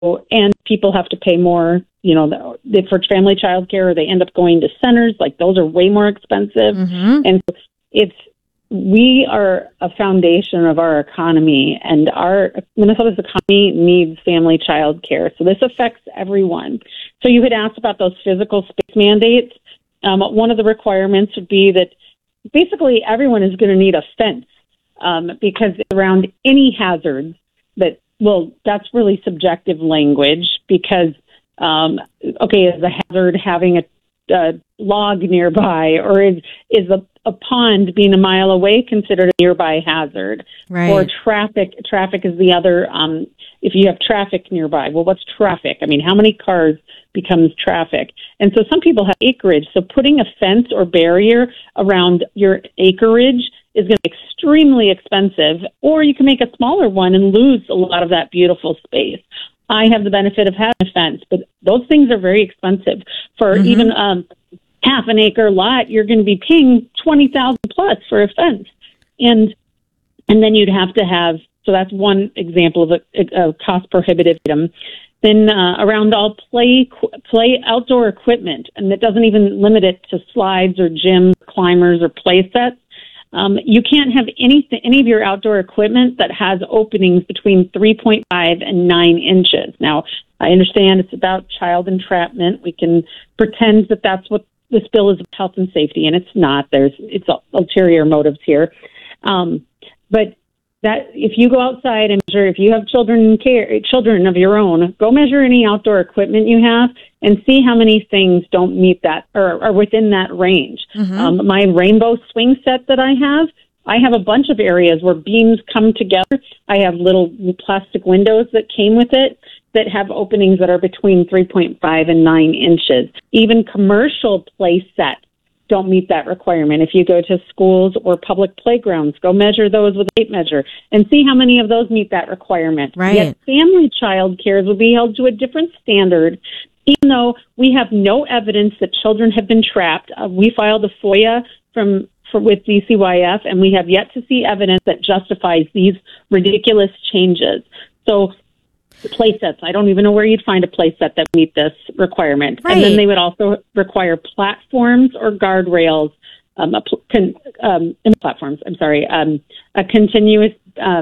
and people have to pay more, for family child care, or they end up going to centers. Like, those are way more expensive. Mm-hmm. And so we are a foundation of our economy, and Minnesota's economy needs family child care. So this affects everyone. So you had asked about those physical space mandates. One of the requirements would be that basically everyone is going to need a fence, because around any hazards that's really subjective language, because, is a hazard having a log nearby, or is a pond being a mile away considered a nearby hazard? Right. Or traffic is the other, if you have traffic nearby, well, what's traffic? I mean, how many cars becomes traffic? And so some people have acreage, so putting a fence or barrier around your acreage is going to be extremely expensive, or you can make a smaller one and lose a lot of that beautiful space. I have the benefit of having a fence, but those things are very expensive. For even half an acre lot, you're going to be paying $20,000 plus for a fence, and then you'd have to have. So that's one example of a cost prohibitive item. Then around all play outdoor equipment, and it doesn't even limit it to slides or gyms, climbers, or play sets. You can't have any of your outdoor equipment that has openings between 3.5 and 9 inches. Now, I understand it's about child entrapment. We can pretend that that's what this bill is about, health and safety, and it's not. It's ulterior motives here. But that if you go outside and measure, if you have children of your own, go measure any outdoor equipment you have and see how many things don't meet that or are within that range. Mm-hmm. My rainbow swing set that I have a bunch of areas where beams come together. I have little plastic windows that came with it that have openings that are between 3.5 and 9 inches. Even commercial play sets don't meet that requirement. If you go to schools or public playgrounds, go measure those with a tape measure and see how many of those meet that requirement. Right. Yet family child cares will be held to a different standard, even though we have no evidence that children have been trapped. We filed a FOIA with DCYF, and we have yet to see evidence that justifies these ridiculous changes. So play sets, I don't even know where you'd find a play set that meet this requirement. Right. And then they would also require platforms or guardrails, a continuous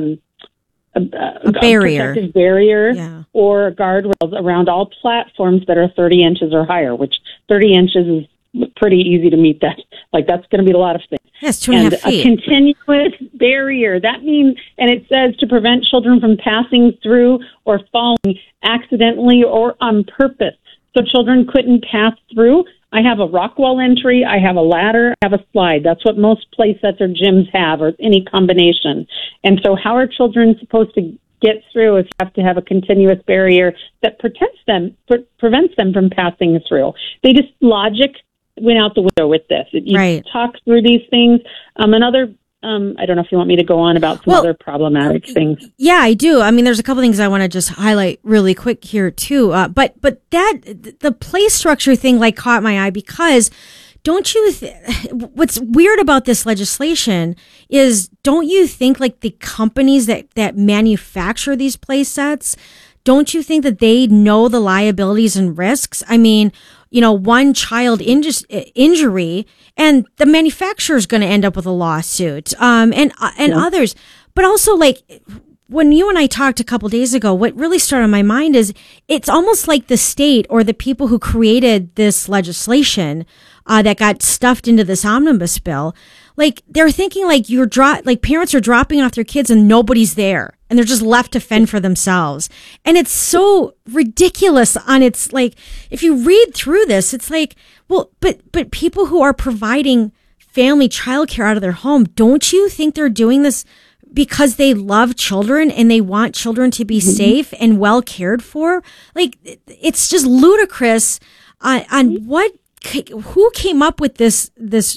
a barrier, protective barrier, or guardrails around all platforms that are 30 inches or higher, which 30 inches is pretty easy to meet that. Like, that's going to be a lot of things. Yes, 2.5 feet. A continuous barrier. That means, and it says to prevent children from passing through or falling accidentally or on purpose. So children couldn't pass through. I have a rock wall entry. I have a ladder. I have a slide. That's what most play sets or gyms have, or any combination. And so how are children supposed to get through if you have to have a continuous barrier that protects them, prevents them from passing through? Logic went out the window with this. You talk through these things. Another, I don't know if you want me to go on about some other problematic things. Yeah, I do. I mean, there's a couple things I want to just highlight really quick here too. But the play structure thing caught my eye, because don't you? What's weird about this legislation is, don't you think the companies that manufacture these play sets, don't you think that they know the liabilities and risks? I mean, one child injury, and the manufacturer is going to end up with a lawsuit, and others. But also, when you and I talked a couple days ago, what really started on my mind is it's almost like the state or the people who created this legislation that got stuffed into this omnibus bill, they're thinking parents are dropping off their kids and nobody's there, and they're just left to fend for themselves. And it's so ridiculous if you read through this, it's but people who are providing family childcare out of their home, don't you think they're doing this because they love children and they want children to be safe and well cared for? It's just ludicrous on who came up with this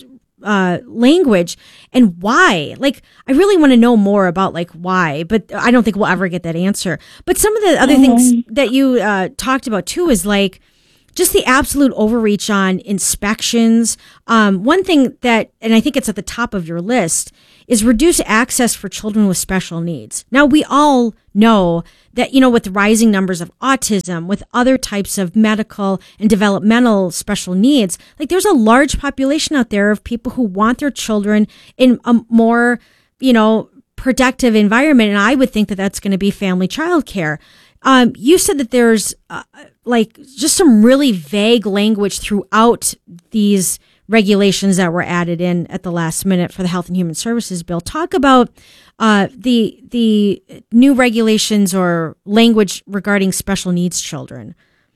language and why. I really want to know more about why, but I don't think we'll ever get that answer. But some of the other things that you talked about too is just the absolute overreach on inspections. One thing that, and I think it's at the top of your list, is reduce access for children with special needs. Now, we all know that, with the rising numbers of autism, with other types of medical and developmental special needs, like there's a large population out there of people who want their children in a more, productive environment. And I would think that that's going to be family childcare. You said that there's just some really vague language throughout these regulations that were added in at the last minute for the Health and Human Services bill. Talk about the new regulations or language regarding special needs children.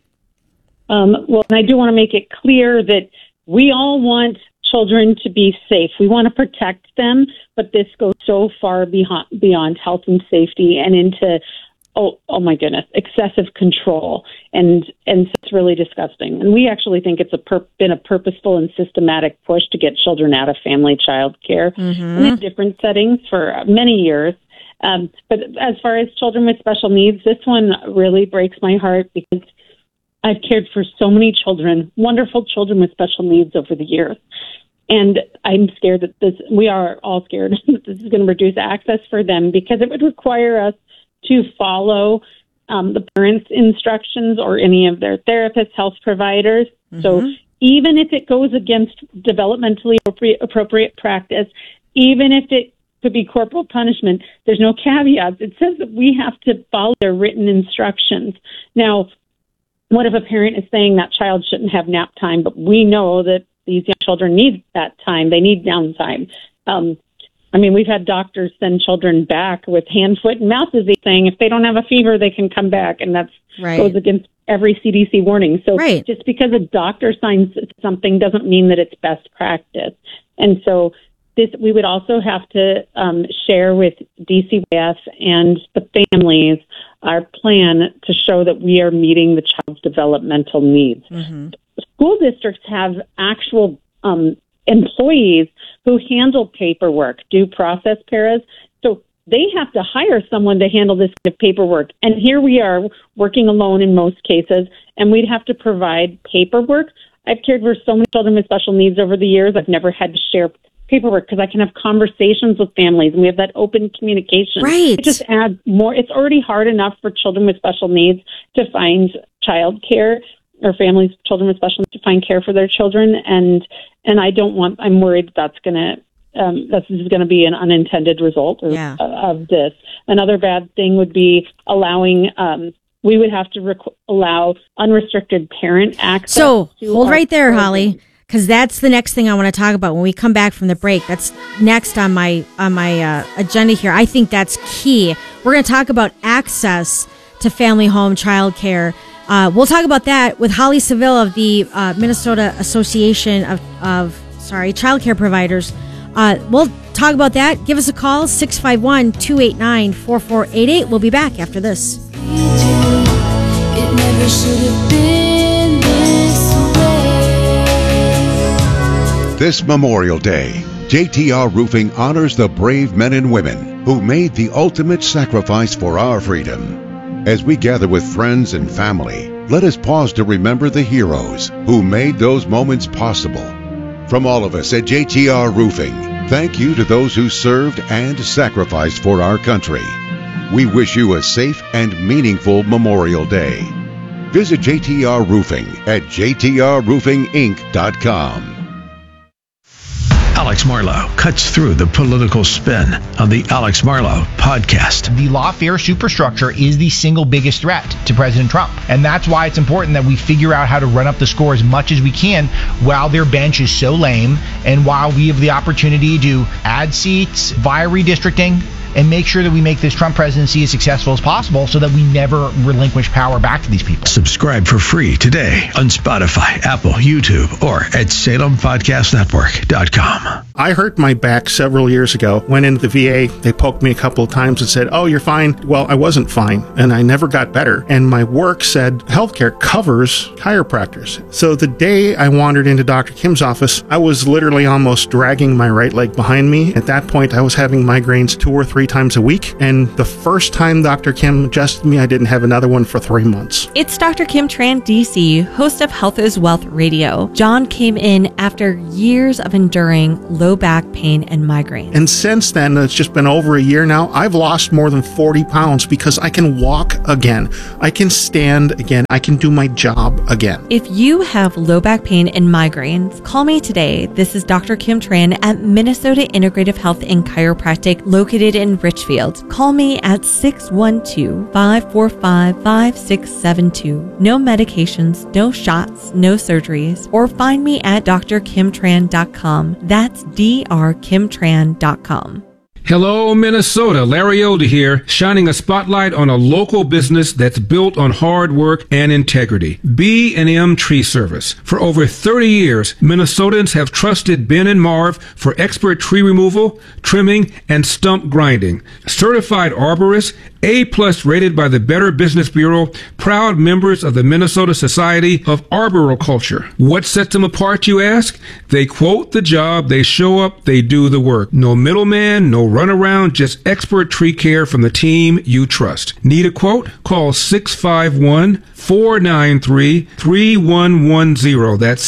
And I do want to make it clear that we all want children to be safe. We want to protect them, but this goes so far beyond health and safety and into oh my goodness, excessive control, and it's really disgusting. And we actually think it's been a purposeful and systematic push to get children out of family child care in different settings for many years. But as far as children with special needs, this one really breaks my heart because I've cared for so many children, wonderful children with special needs over the years. And I'm scared that we are all scared that this is going to reduce access for them because it would require us to follow the parents' instructions or any of their therapists, health providers. So even if it goes against developmentally appropriate practice, even if it could be corporal punishment, there's no caveats. It says that we have to follow their written instructions. Now, what if a parent is saying that child shouldn't have nap time, but we know that these young children need that time. They need downtime. We've had doctors send children back with hand, foot, and mouth disease saying if they don't have a fever, they can come back. And that goes against every CDC warning. So just because a doctor signs something doesn't mean that it's best practice. And so we would also have to share with DCYF and the families our plan to show that we are meeting the child's developmental needs. School districts have actual employees who handle paperwork, due process paras. So they have to hire someone to handle this kind of paperwork. And here we are working alone in most cases, and we'd have to provide paperwork. I've cared for so many children with special needs over the years. I've never had to share paperwork because I can have conversations with families and we have that open communication. It just adds more. It's already hard enough for children with special needs to find child care or families, children with special needs to find care for their children. And I'm worried this is going to be an unintended result of this. Another bad thing would be allowing, we would have to allow unrestricted parent access. So hold right there, Holly, because that's the next thing I want to talk about when we come back from the break. That's next on my agenda here. I think that's key. We're going to talk about access to family home child care. We'll talk about that with Holly Seville of the Minnesota Association of Child Care Providers. We'll talk about that. Give us a call, 651-289-4488. We'll be back after this. It never should have been this way. This Memorial Day, JTR Roofing honors the brave men and women who made the ultimate sacrifice for our freedom. As we gather with friends and family, let us pause to remember the heroes who made those moments possible. From all of us at JTR Roofing, thank you to those who served and sacrificed for our country. We wish you a safe and meaningful Memorial Day. Visit JTR Roofing at jtrroofinginc.com. Alex Marlow cuts through the political spin on the Alex Marlow podcast. The lawfare superstructure is the single biggest threat to President Trump. And that's why it's important that we figure out how to run up the score as much as we can while their bench is so lame and while we have the opportunity to add seats via redistricting and make sure that we make this Trump presidency as successful as possible so that we never relinquish power back to these people. Subscribe for free today on Spotify, Apple, YouTube, or at SalemPodcastNetwork.com. I hurt my back several years ago. Went into the VA. They poked me a couple of times and said, "Oh, you're fine." Well, I wasn't fine, and I never got better. And my work said healthcare covers chiropractors. So the day I wandered into Dr. Kim's office, I was literally almost dragging my right leg behind me. At that point, I was having migraines 2 or 3 times a week. And the first time Dr. Kim adjusted me, I didn't have another one for 3 months. It's Dr. Kim Tran, DC, host of Health is Wealth Radio. John came in after years of enduring low low back pain and migraines. And since then, it's just been over a year now, I've lost more than 40 pounds because I can walk again. I can stand again. I can do my job again. If you have low back pain and migraines, call me today. This is Dr. Kim Tran at Minnesota Integrative Health and Chiropractic located in Richfield. Call me at 612-545-5672. No medications, no shots, no surgeries, or find me at drkimtran.com. That's drkimtran.com. Hello, Minnesota. Larry Elder here, shining a spotlight on a local business that's built on hard work and integrity. B&M Tree Service. For over 30 years, Minnesotans have trusted Ben and Marv for expert tree removal, trimming, and stump grinding. Certified arborists, A+ rated by the Better Business Bureau, proud members of the Minnesota Society of Arboriculture. What sets them apart, you ask? They quote the job, they show up, they do the work. No middleman, no runaround, just expert tree care from the team you trust. Need a quote? Call 651-493-3110. That's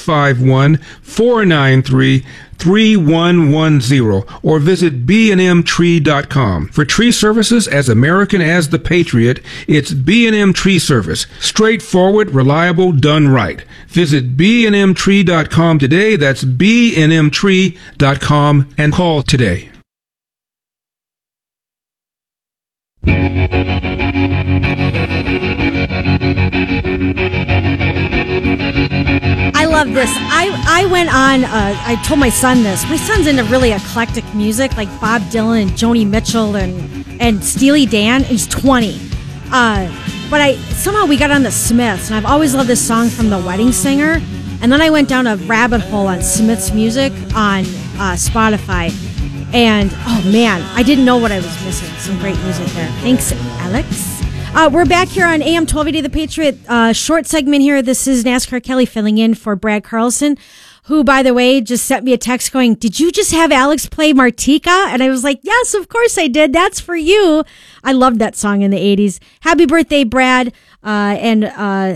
651-493-3110, or visit bnmtree.com. For tree services as American as the Patriot, it's B&M Tree Service. Straightforward, reliable, done right. Visit bnmtree.com today. That's bnmtree.com, and call today. I love this. I went on, I told my son this. My son's into really eclectic music like Bob Dylan and Joni Mitchell and Steely Dan. He's 20. But somehow we got on the Smiths, and I've always loved this song from The Wedding Singer. And then I went down a rabbit hole on Smiths music on Spotify. And, oh man, I didn't know what I was missing. Some great music there. Thanks, Alex. We're back here on AM 1280 The Patriot. Short segment here. This is NASCAR Kelly filling in for Brad Carlson, who, by the way, just sent me a text going, "Did you just have Alex play Martika?" And I was like, yes, of course I did. That's for you. I loved that song in the 80s. Happy birthday, Brad. And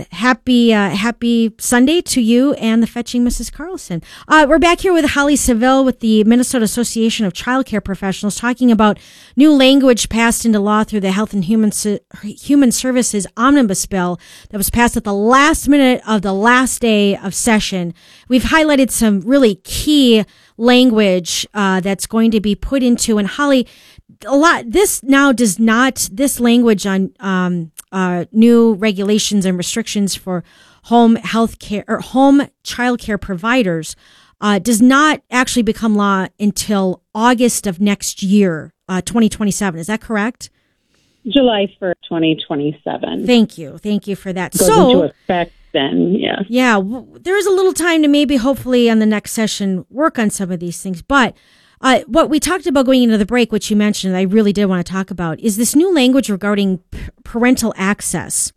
happy Sunday to you and the fetching Mrs. Carlson. We're back here with Holly Seville with the Minnesota Association of Child Care Professionals talking about new language passed into law through the Health and Human Services Omnibus Bill that was passed at the last minute of the last day of session. We've highlighted some really key language that's going to be put into, and Holly, this language on new regulations and restrictions for home health care or home child care providers does not actually become law until August of next year, 2027. Is that correct? July 1st, 2027. Thank you for that. Goes into effect then, yes. Yeah, there is a little time to maybe hopefully on the next session work on some of these things, but what we talked about going into the break, which you mentioned, I really did want to talk about, is this new language regarding parental access,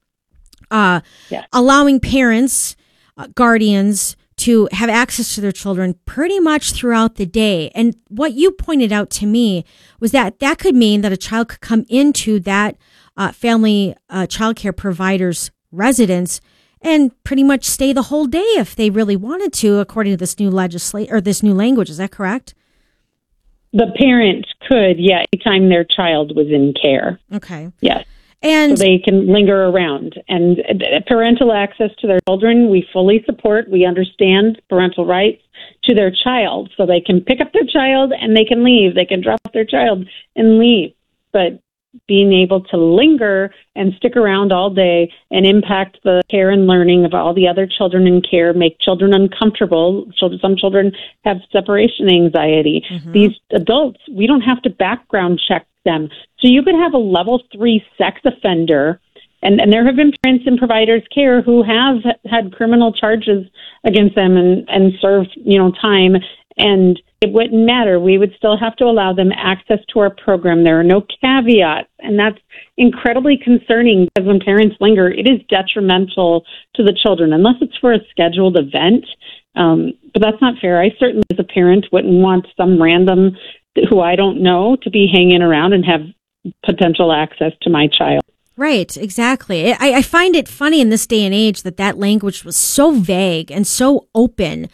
allowing parents, guardians to have access to their children pretty much throughout the day. And what you pointed out to me was that could mean that a child could come into that family child care provider's residence and pretty much stay the whole day if they really wanted to, according to this new this new language. Is that correct? The parent could, anytime their child was in care. Okay. Yes. And so they can linger around. And parental access to their children, we fully support. We understand parental rights to their child. So they can pick up their child and they can leave. They can drop their child and leave. But being able to linger and stick around all day and impact the care and learning of all the other children in care, make children uncomfortable. Some children have separation anxiety. Mm-hmm. These adults, we don't have to background check them. So you could have a level 3 sex offender, and there have been parents in providers care who have had criminal charges against them and served, time, and it wouldn't matter. We would still have to allow them access to our program. There are no caveats, and that's incredibly concerning because when parents linger, it is detrimental to the children, unless it's for a scheduled event. But that's not fair. I certainly, as a parent, wouldn't want some random who I don't know to be hanging around and have potential access to my child. Right, exactly. I find it funny in this day and age that language was so vague and so open.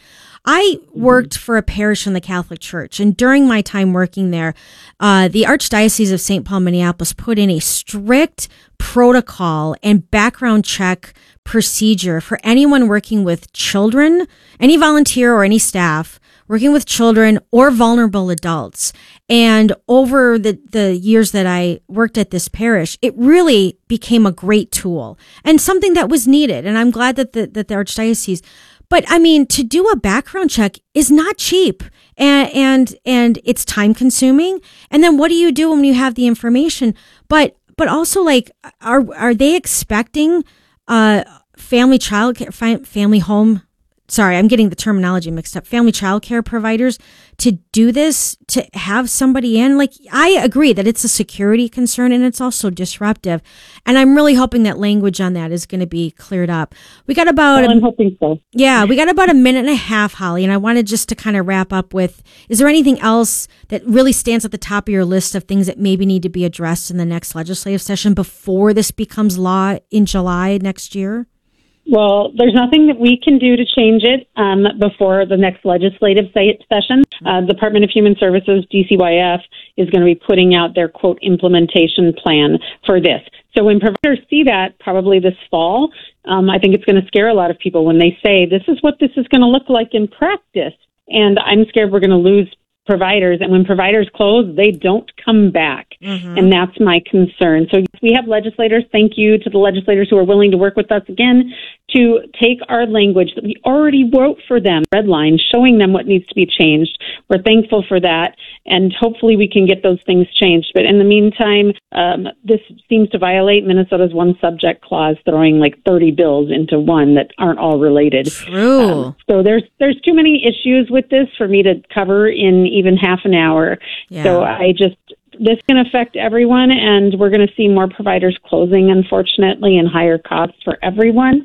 I worked for a parish in the Catholic Church, and during my time working there, the Archdiocese of St. Paul, Minneapolis put in a strict protocol and background check procedure for anyone working with children, any volunteer or any staff working with children or vulnerable adults. And over the years that I worked at this parish, it really became a great tool and something that was needed. And I'm glad that the Archdiocese, but I mean, to do a background check is not cheap, and it's time consuming. And then what do you do when you have the information? But also, like, are they expecting family home? Sorry, I'm getting the terminology mixed up. Family childcare providers to do this, to have somebody in. Like, I agree that it's a security concern and it's also disruptive. And I'm really hoping that language on that is going to be cleared up. We got about, I'm hoping so. Yeah, we got about a minute and a half, Holly. And I wanted just to kind of wrap up with, is there anything else that really stands at the top of your list of things that maybe need to be addressed in the next legislative session before this becomes law in July next year? Well, there's nothing that we can do to change it before the next legislative session. Department of Human Services, DCYF, is going to be putting out their, quote, implementation plan for this. So when providers see that probably this fall, I think it's going to scare a lot of people when they say, this is what this is going to look like in practice. And I'm scared we're going to lose providers, and when providers close, they don't come back. Mm-hmm. And that's my concern. So we have legislators. Thank you to the legislators who are willing to work with us again to take our language that we already wrote for them, red line, showing them what needs to be changed. We're thankful for that, and hopefully we can get those things changed. But in the meantime, this seems to violate Minnesota's one subject clause, throwing like 30 bills into one that aren't all related. True. So there's too many issues with this for me to cover in even half an hour. Yeah. So this can affect everyone, and we're going to see more providers closing, unfortunately, and higher costs for everyone.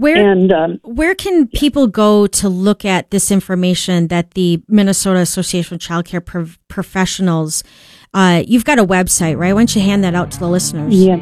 Where can people go to look at this information that the Minnesota Association of Child Care Professionals, you've got a website, right? Why don't you hand that out to the listeners? Yeah.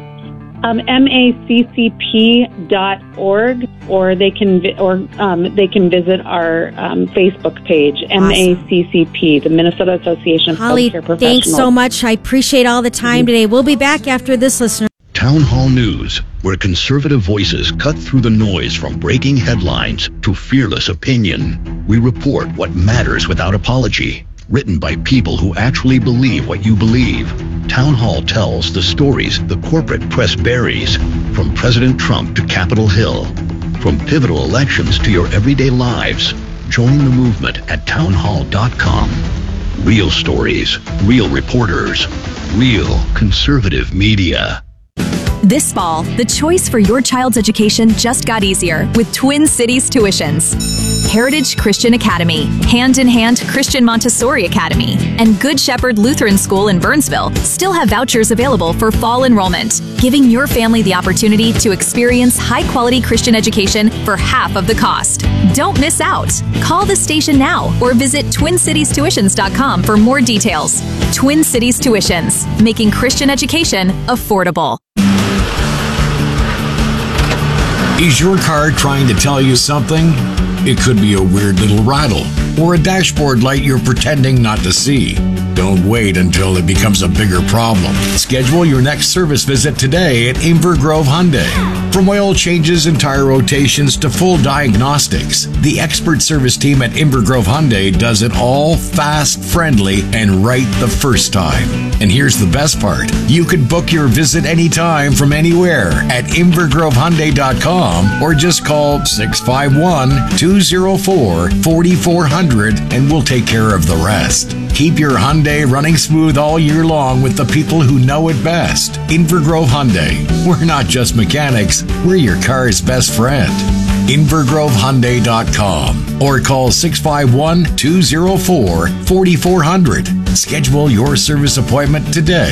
maccp.org, or they can visit our Facebook page, awesome. MACCP, the Minnesota Association of Holly, Healthcare Professionals. Thanks so much. I appreciate all the time today. We'll be back after this, listener. Town Hall News, where conservative voices cut through the noise from breaking headlines to fearless opinion. We report what matters without apology. Written by people who actually believe what you believe. Town Hall tells the stories the corporate press buries, from President Trump to Capitol Hill, from pivotal elections to your everyday lives. Join the movement at townhall.com. Real stories, real reporters, real conservative media. This fall, the choice for your child's education just got easier with Twin Cities Tuitions. Heritage Christian Academy, Hand in Hand Christian Montessori Academy, and Good Shepherd Lutheran School in Burnsville still have vouchers available for fall enrollment, giving your family the opportunity to experience high-quality Christian education for half of the cost. Don't miss out. Call the station now or visit TwinCitiesTuitions.com for more details. Twin Cities Tuitions, making Christian education affordable. Is your car trying to tell you something? It could be a weird little rattle or a dashboard light you're pretending not to see. Don't wait until it becomes a bigger problem. Schedule your next service visit today at Inver Grove Hyundai. From oil changes and tire rotations to full diagnostics, the expert service team at Inver Grove Hyundai does it all fast, friendly, and right the first time. And here's the best part. You can book your visit anytime from anywhere at invergrovehyundai.com or just call 651-204-4400 and we'll take care of the rest. Keep your Hyundai running smooth all year long with the people who know it best. Inver Grove Hyundai. We're not just mechanics, we're your car's best friend. invergrovehyundai.com or call 651-204-4400. Schedule your service appointment today.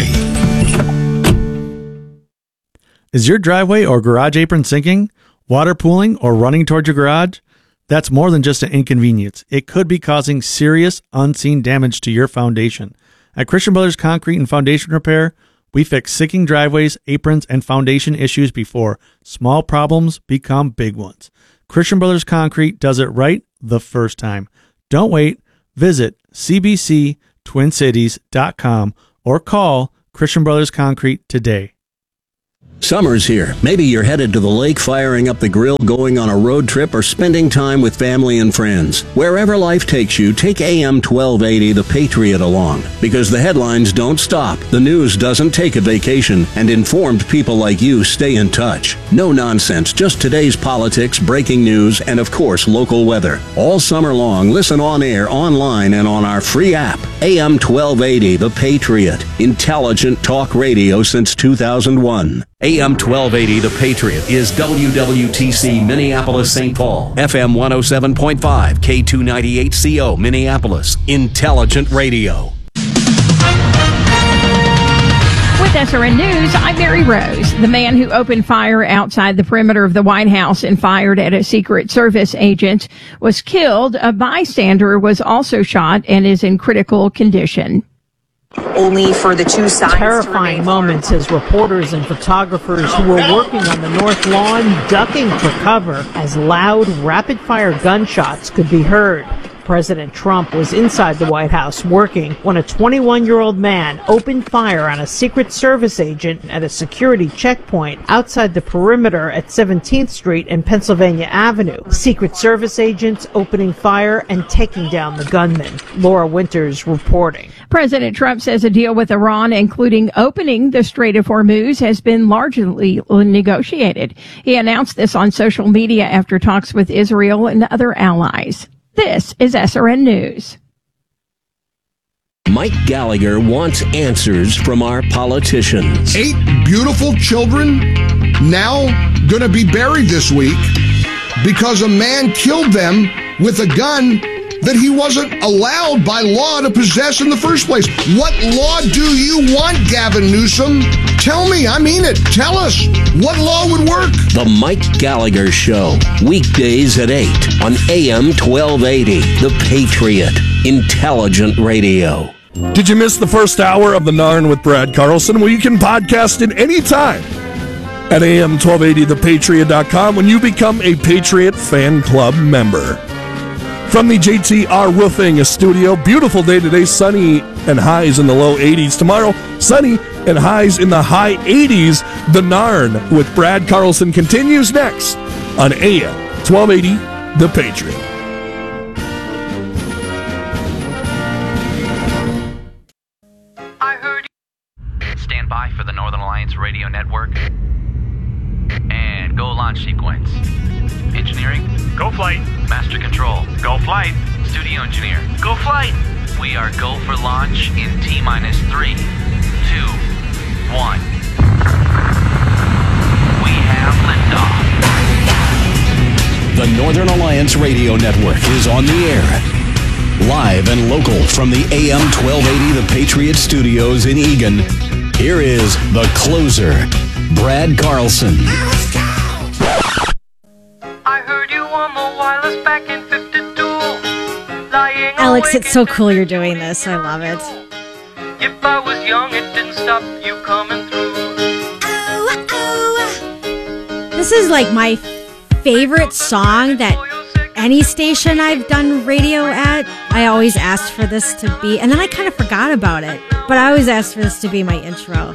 Is your driveway or garage apron sinking, water pooling, or running towards your garage? That's more than just an inconvenience. It could be causing serious, unseen damage to your foundation. At Christian Brothers Concrete and Foundation Repair, we fix sinking driveways, aprons, and foundation issues before small problems become big ones. Christian Brothers Concrete does it right the first time. Don't wait. Visit cbctwincities.com or call Christian Brothers Concrete today. Summer's here. Maybe you're headed to the lake, firing up the grill, going on a road trip, or spending time with family and friends. Wherever life takes you, take AM 1280 The Patriot along. Because the headlines don't stop, the news doesn't take a vacation, and informed people like you stay in touch. No nonsense, just today's politics, breaking news, and of course, local weather. All summer long, listen on air, online, and on our free app. AM 1280 The Patriot. Intelligent talk radio since 2001. AM 1280 The Patriot is WWTC Minneapolis St. Paul, FM 107.5, K298CO Minneapolis, Intelligent Radio. With SRN News, I'm Mary Rose. The man who opened fire outside the perimeter of the White House and fired at a Secret Service agent was killed. A bystander was also shot and is in critical condition. Only for the two sides. Terrifying moments as reporters and photographers who were working on the North Lawn ducking for cover as loud, rapid-fire gunshots could be heard. President Trump was inside the White House working when a 21-year-old man opened fire on a Secret Service agent at a security checkpoint outside the perimeter at 17th Street and Pennsylvania Avenue. Secret Service agents opening fire and taking down the gunman. Laura Winters reporting. President Trump says a deal with Iran, including opening the Strait of Hormuz, has been largely negotiated. He announced this on social media after talks with Israel and other allies. This is SRN News. Mike Gallagher wants answers from our politicians. 8 beautiful children now going to be buried this week because a man killed them with a gun that he wasn't allowed by law to possess in the first place. What law do you want, Gavin Newsom? Tell me, I mean it. Tell us, what law would work? The Mike Gallagher Show, weekdays at 8 on AM 1280, The Patriot, Intelligent Radio. Did you miss the first hour of The Narn with Brad Carlson? Well, you can podcast it anytime at am1280thepatriot.com when you become a Patriot Fan Club member. From the JTR Roofing studio, beautiful day today, sunny and highs in the low 80s. Tomorrow, sunny and highs in the high 80s. The Narn with Brad Carlson continues next on AM 1280, The Patriot. Stand by for the Northern Alliance Radio Network. And go launch sequence. Engineering, go flight. Master control, go flight. Studio engineer, go flight. We are go for launch in T-3, 2, 1. We have liftoff. The Northern Alliance Radio Network is on the air. Live and local from the AM 1280 The Patriot Studios in Eagan. Here is the closer, Brad Carlson. I heard you on the wireless back in 52. Alex, it's so cool you're doing this. I love it. If I was young, it didn't stop you coming through. This is like my favorite song that any station I've done radio at, I always asked for this to be, and then I kind of forgot about it, but I always asked for this to be my intro.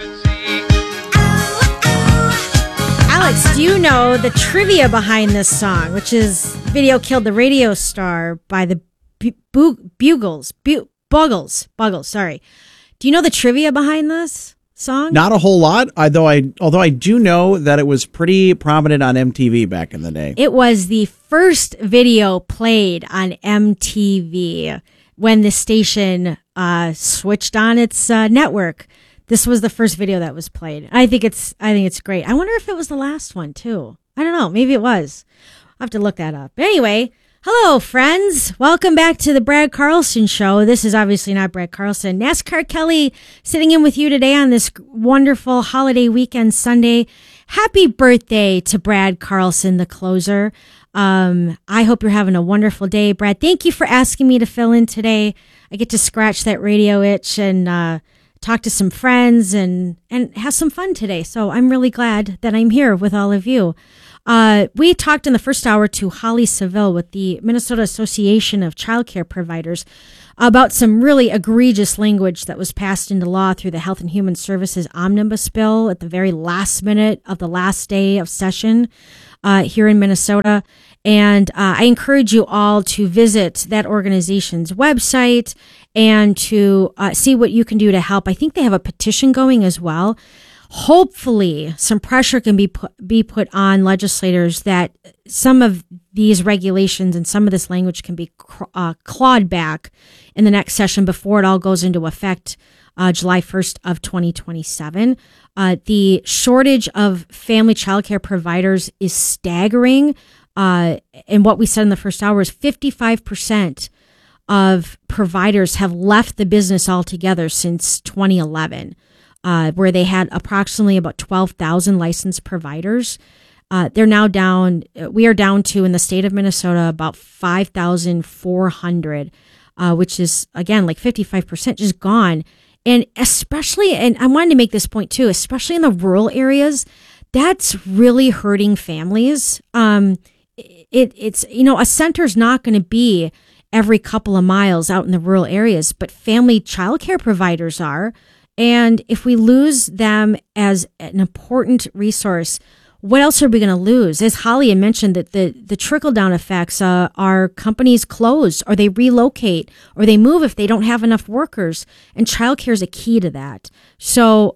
Alex, do you know the trivia behind this song, which is Video Killed the Radio Star by the Buggles, sorry. Do you know the trivia behind this song? Not a whole lot, although I do know that it was pretty prominent on MTV back in the day. It was the first video played on MTV when the station switched on its network. This was the first video that was played. I think it's great. I wonder if it was the last one too. I don't know. Maybe it was. I'll have to look that up. Anyway, hello, friends. Welcome back to the Brad Carlson Show. This is obviously not Brad Carlson. NASCAR Kelly sitting in with you today on this wonderful holiday weekend Sunday. Happy birthday to Brad Carlson, the closer. I hope you're having a wonderful day. Brad, thank you for asking me to fill in today. I get to scratch that radio itch and talk to some friends and have some fun today. So I'm really glad that I'm here with all of you. We talked in the first hour to Holly Seville with the Minnesota Association of Child Care Providers about some really egregious language that was passed into law through the Health and Human Services Omnibus Bill at the very last minute of the last day of session here in Minnesota. And I encourage you all to visit that organization's website and to see what you can do to help. I think they have a petition going as well. Hopefully, some pressure can be put on legislators that some of these regulations and some of this language can be clawed back in the next session before it all goes into effect July 1st of 2027. The shortage of family child care providers is staggering. And what we said in the first hour is 55% of providers have left the business altogether since 2011. Where they had approximately about 12,000 licensed providers. They're now down, we are down to, in the state of Minnesota, about 5,400, which is, again, like 55% just gone. And especially, and I wanted to make this point too, especially in the rural areas, that's really hurting families. It's, a center's not going to be every couple of miles out in the rural areas, but family childcare providers are. And if we lose them as an important resource, what else are we going to lose? As Holly had mentioned, that the trickle-down effects are companies close or they relocate or they move if they don't have enough workers. And childcare is a key to that. So,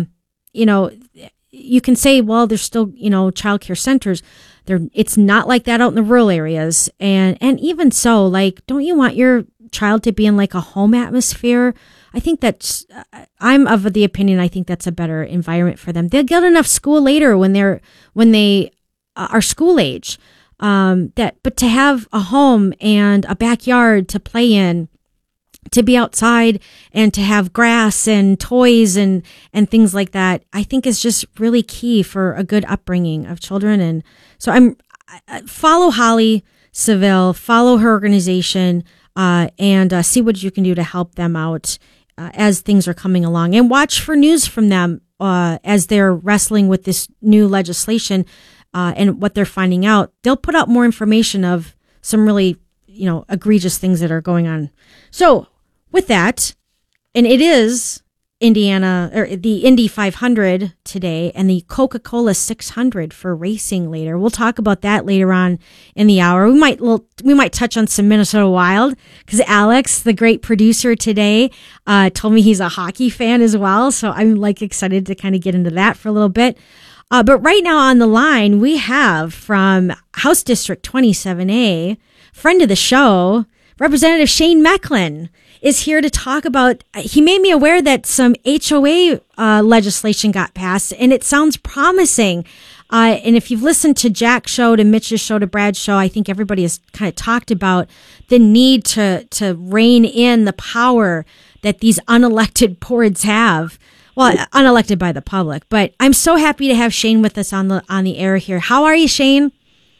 you can say, well, there's still, childcare centers. It's not like that out in the rural areas. And even so, like, don't you want your child to be in like a home atmosphere? I think I'm of the opinion, I think that's a better environment for them. They'll get enough school later when they are school age. But to have a home and a backyard to play in, to be outside and to have grass and toys and things like that, I think is just really key for a good upbringing of children. And so follow Holly Seville, follow her organization, and see what you can do to help them out as things are coming along, and watch for news from them as they're wrestling with this new legislation and what they're finding out. They'll put out more information of some really, egregious things that are going on. So with that, and it is Indiana, or the Indy 500 today, and the Coca-Cola 600 for racing later. We'll talk about that later on in the hour. We might touch on some Minnesota Wild, because Alex, the great producer today, told me he's a hockey fan as well. So I'm excited to kind of get into that for a little bit. But right now on the line, we have from House District 27A, friend of the show, Representative Shane Mecklin is here to talk about, he made me aware that some HOA legislation got passed, and it sounds promising. And if you've listened to Jack's show, to Mitch's show, to Brad's show, I think everybody has kind of talked about the need to rein in the power that these unelected boards have. Well, unelected by the public. But I'm so happy to have Shane with us on the air here. How are you, Shane?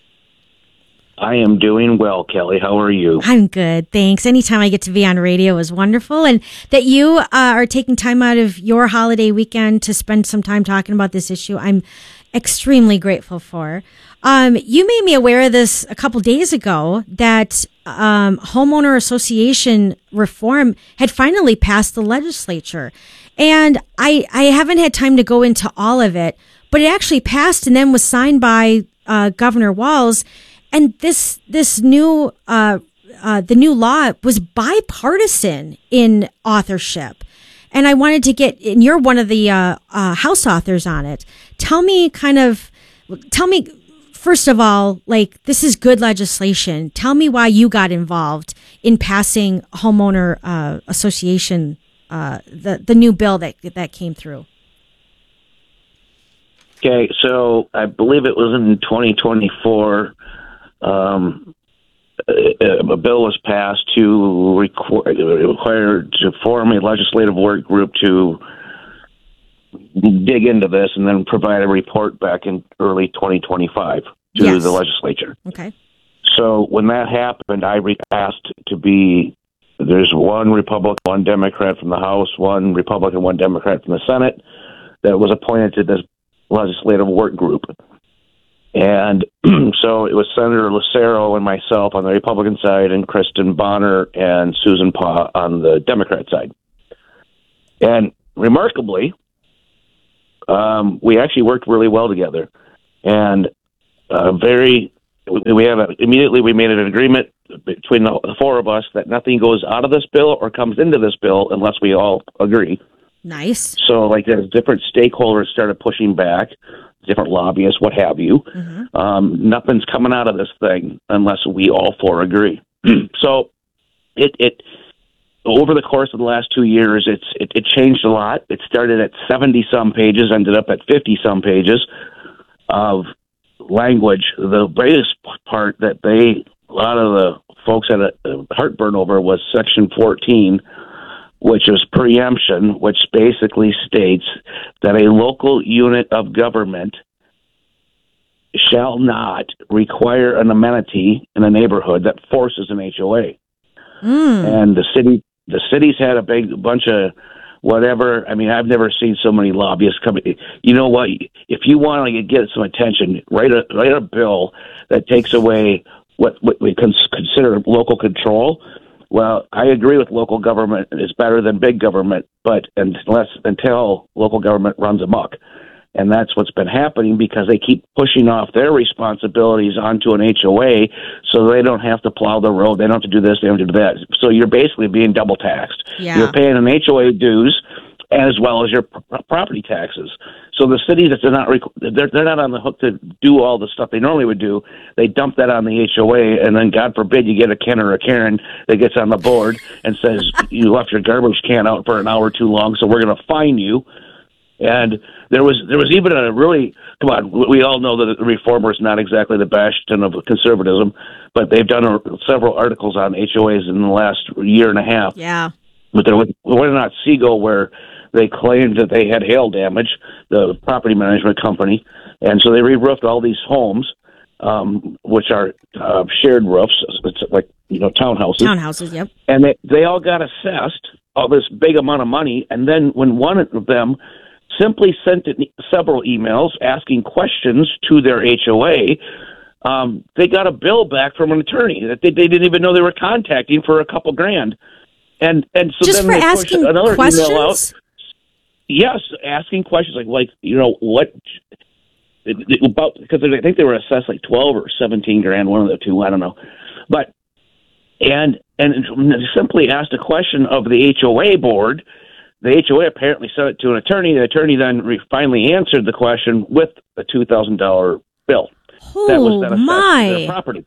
I am doing well, Kelly. How are you? I'm good, thanks. Anytime I get to be on radio is wonderful. And that you are taking time out of your holiday weekend to spend some time talking about this issue, I'm extremely grateful for. You made me aware of this a couple days ago, that homeowner association reform had finally passed the legislature. And I haven't had time to go into all of it, but it actually passed and then was signed by Governor Walz. And this new the new law was bipartisan in authorship. And I wanted to get, and you're one of the House authors on it. Tell me first of all, this is good legislation. Tell me why you got involved in passing homeowner association, the new bill that came through. Okay, so I believe it was in 2024. A bill was passed to require to form a legislative work group to dig into this and then provide a report back in early 2025 to the legislature. Okay. So when that happened, I asked to be, there's one Republican, one Democrat from the House, one Republican, one Democrat from the Senate that was appointed to this legislative work group. And so it was Senator Lucero and myself on the Republican side, and Kristen Bonner and Susan Pah on the Democrat side. And remarkably, we actually worked really well together. And immediately we made an agreement between the four of us that nothing goes out of this bill or comes into this bill unless we all agree. Nice. So, like, there's different stakeholders started pushing back, different lobbyists, what have you. Nothing's coming out of this thing unless we all four agree. So, it over the course of the last 2 years, it changed a lot. It started at 70-some pages, ended up at 50-some pages of language. The greatest part that a lot of the folks had a heartburn over was Section 14, which is preemption, which basically states that a local unit of government shall not require an amenity in a neighborhood that forces an HOA. And the city's had a bunch of whatever. I mean, I've never seen so many lobbyists come. You know what? If you want to get some attention, write a bill that takes away what we consider local control. Well, I agree with local government is better than big government, but until local government runs amok. And that's what's been happening because they keep pushing off their responsibilities onto an HOA so they don't have to plow the road. They don't have to do this. They don't have to do that. So you're basically being double taxed. Yeah. You're paying an HOA dues as well as your property taxes. So the cities that they're not on the hook to do all the stuff they normally would do. They dump that on the HOA, and then God forbid you get a Ken or a Karen that gets on the board and says you left your garbage can out for an hour too long, so we're going to fine you. And there was even a really, come on, we all know that the Reformer is not exactly the bastion of conservatism, but they've done several articles on HOAs in the last year and a half. Yeah. But there was one in Otsego where they claimed that they had hail damage, the property management company, and so they re-roofed all these homes, which are shared roofs. It's like, townhouses. Townhouses, yep. And they all got assessed all this big amount of money, and then when one of them simply sent several emails asking questions to their HOA, they got a bill back from an attorney that they didn't even know they were contacting for a couple grand. And so just then for they pushed asking another questions? email out. Yes, asking questions what about, because I think they were assessed like 12 or 17 grand, one of the two, I don't know. But and simply asked a question of the HOA board. The HOA apparently sent it to an attorney. The attorney then finally answered the question with a $2,000 bill. That was then assessed to their property.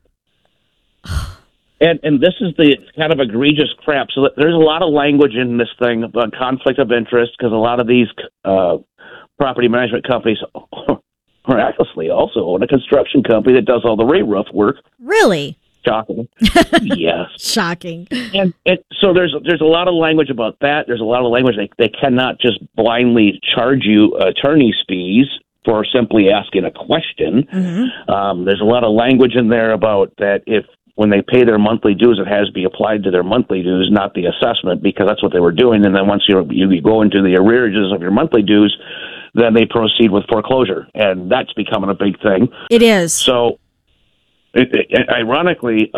And this is the kind of egregious crap. So there's a lot of language in this thing about conflict of interest because a lot of these property management companies miraculously also own a construction company that does all the re-roof work. Really? Shocking. Yes. Shocking. And so there's a lot of language about that. There's a lot of language they cannot just blindly charge you attorney's fees for simply asking a question. Mm-hmm. There's a lot of language in there about that when they pay their monthly dues, it has to be applied to their monthly dues, not the assessment, because that's what they were doing. And then once you go into the arrearages of your monthly dues, then they proceed with foreclosure. And that's becoming a big thing. It is. So, ironically,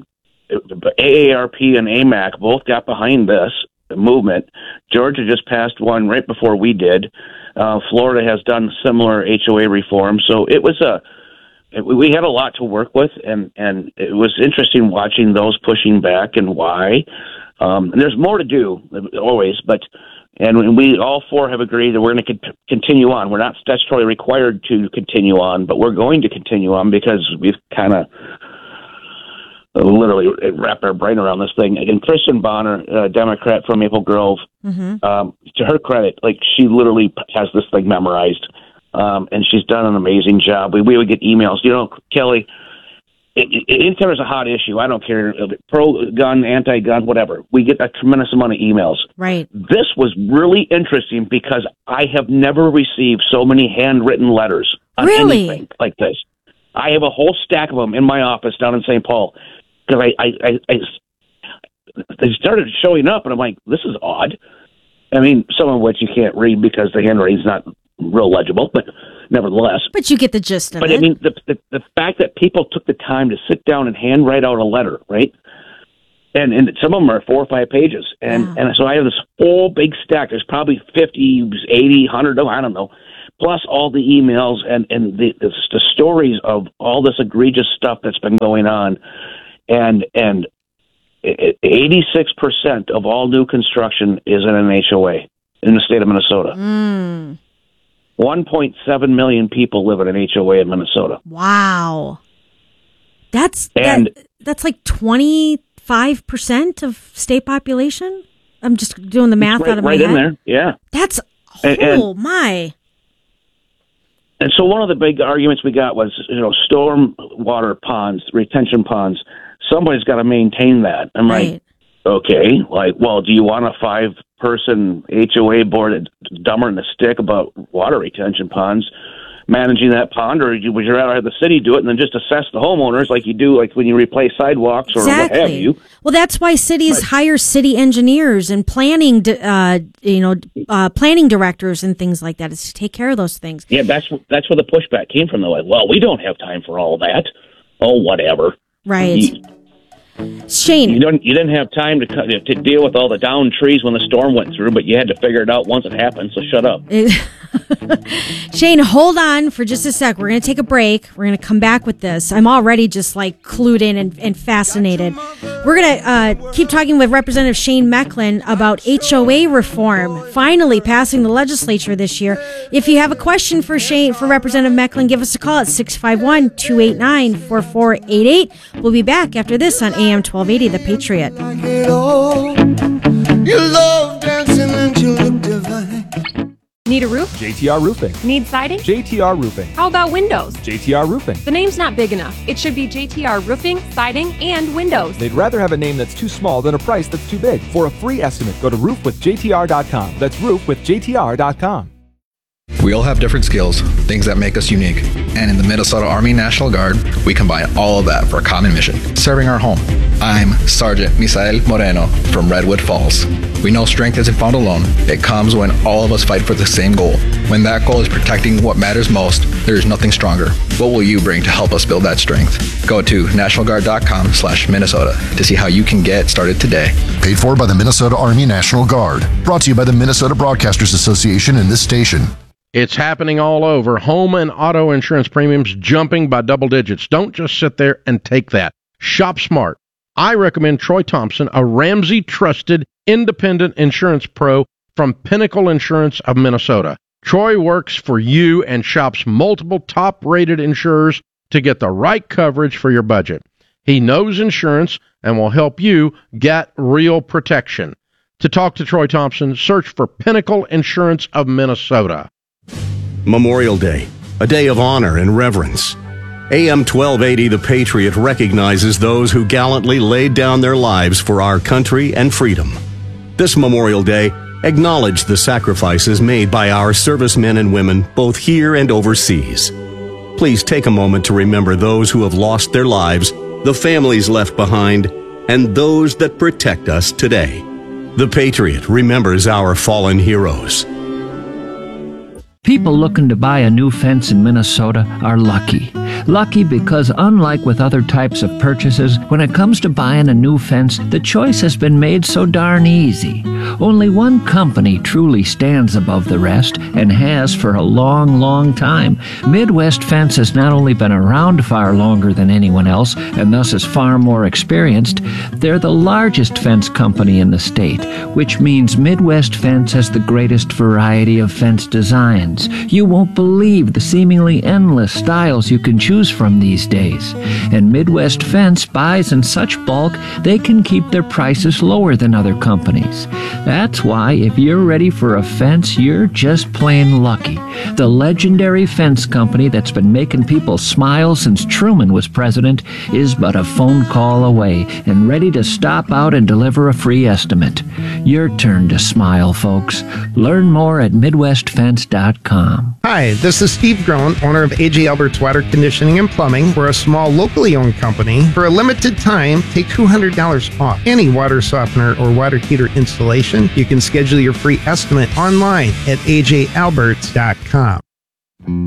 AARP and AMAC both got behind this movement. Georgia just passed one right before we did. Florida has done similar HOA reform. So it was we had a lot to work with, and it was interesting watching those pushing back and why. And there's more to do, always, and we all four have agreed that we're going to continue on. We're not statutorily required to continue on, but we're going to continue on because we've kind of literally wrapped our brain around this thing. And Kristen Bonner, Democrat from Maple Grove, to her credit, she literally has this thing memorized. And she's done an amazing job. We would get emails. Kelly, anytime there's a hot issue, I don't care, pro-gun, anti-gun, whatever, we get a tremendous amount of emails. Right. This was really interesting because I have never received so many handwritten letters on anything like this. I have a whole stack of them in my office down in St. Paul because they started showing up, and I'm like, this is odd. I mean, some of which you can't read because the handwriting's not real legible, but nevertheless. But you get the gist of it. But I mean, the fact that people took the time to sit down and handwrite out a letter, right? And some of them are 4 or 5 pages. And so I have this whole big stack. There's probably 50, 80, 100, I don't know, plus all the emails and the stories of all this egregious stuff that's been going on. And 86% of all new construction is in an HOA in the state of Minnesota. 1.7 million people live in an HOA in Minnesota. Wow. That's like 25% of state population? I'm just doing the math out of my head. Right in there, yeah. That's, my. And so one of the big arguments we got was, storm water ponds, retention ponds. Somebody's got to maintain that. I'm like, okay, well, do you want a 5-person HOA board that's dumber than a stick about water retention ponds managing that pond, or would you rather have the city do it and then just assess the homeowners like you do, like when you replace sidewalks or what have you? Well, that's why cities hire city engineers and planning, planning directors and things like that, is to take care of those things. Yeah, that's where the pushback came from. They're like, well, we don't have time for all that. Oh, whatever. Right. Shane, you didn't have time to deal with all the downed trees when the storm went through, but you had to figure it out once it happened. So shut up. Shane, hold on for just a sec. We're going to take a break. We're going to come back with this. I'm already just clued in and fascinated. We're going to keep talking with Representative Shane Mecklin about HOA reform finally passing the legislature this year. If you have a question for Representative Mecklin, give us a call at 651-289-4488. We'll be back after this on AM 1280, The Patriot. You love dancing and you look divine. Need a roof? JTR Roofing. Need siding? JTR Roofing. How about windows? JTR Roofing. The name's not big enough. It should be JTR Roofing, Siding, and Windows. They'd rather have a name that's too small than a price that's too big. For a free estimate, go to roofwithjtr.com. That's roofwithjtr.com. We all have different skills, things that make us unique. And in the Minnesota Army National Guard, we combine all of that for a common mission, serving our home. I'm Sergeant Misael Moreno from Redwood Falls. We know strength isn't found alone. It comes when all of us fight for the same goal. When that goal is protecting what matters most, there is nothing stronger. What will you bring to help us build that strength? Go to nationalguard.com/Minnesota to see how you can get started today. Paid for by the Minnesota Army National Guard. Brought to you by the Minnesota Broadcasters Association and this station. It's happening all over. Home and auto insurance premiums jumping by double digits. Don't just sit there and take that. Shop smart. I recommend Troy Thompson, a Ramsey-trusted independent insurance pro from Pinnacle Insurance of Minnesota. Troy works for you and shops multiple top-rated insurers to get the right coverage for your budget. He knows insurance and will help you get real protection. To talk to Troy Thompson, search for Pinnacle Insurance of Minnesota. Memorial Day, a day of honor and reverence. AM 1280 The Patriot recognizes those who gallantly laid down their lives for our country and freedom. This Memorial Day, acknowledge the sacrifices made by our servicemen and women both here and overseas. Please take a moment to remember those who have lost their lives, the families left behind, and those that protect us today. The Patriot remembers our fallen heroes. People looking to buy a new fence in Minnesota are lucky. Lucky because unlike with other types of purchases, when it comes to buying a new fence, the choice has been made so darn easy. Only one company truly stands above the rest and has for a long, long time. Midwest Fence has not only been around far longer than anyone else and thus is far more experienced, they're the largest fence company in the state, which means Midwest Fence has the greatest variety of fence designs. You won't believe the seemingly endless styles you can choose from these days. And Midwest Fence buys in such bulk, they can keep their prices lower than other companies. That's why if you're ready for a fence, you're just plain lucky. The legendary fence company that's been making people smile since Truman was president is but a phone call away and ready to stop out and deliver a free estimate. Your turn to smile, folks. Learn more at MidwestFence.com. Hi, this is Steve Groen, owner of AJ Albert's Water Conditioning and Plumbing. We're a small, locally owned company. For a limited time, take $200 off any water softener or water heater installation. You can schedule your free estimate online at AJAlberts.com.